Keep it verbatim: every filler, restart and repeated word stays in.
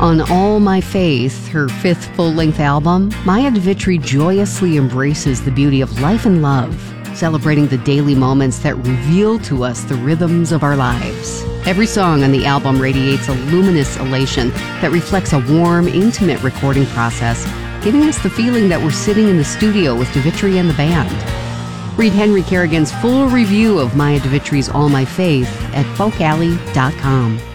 On All My Faith, her fifth full-length album, Maya DeVitri joyously embraces the beauty of life and love, celebrating the daily moments that reveal to us the rhythms of our lives. Every song on the album radiates a luminous elation that reflects a warm, intimate recording process, giving us the feeling that we're sitting in the studio with DeVitri and the band. Read Henry Kerrigan's full review of Maya DeVitri's All My Faith at folk alley dot com.